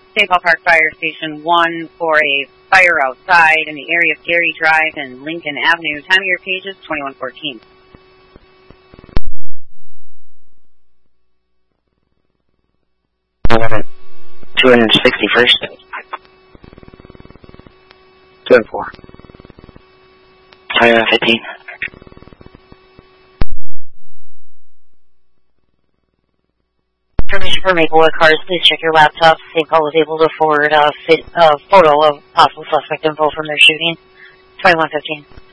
St. Paul Park Fire Station 1 for a fire outside in the area of Gary Drive and Lincoln Avenue. Time of your pages, 2114. Eleven. 261st. 2-4. 15. Information for Maplewood cars, please check your laptops. St. Paul was able to forward a photo of possible suspect info from their shooting. 2115.